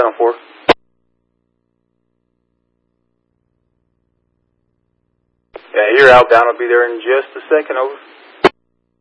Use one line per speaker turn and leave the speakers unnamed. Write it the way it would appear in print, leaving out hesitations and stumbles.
704. Yeah, your outbound will be there in just a second, over.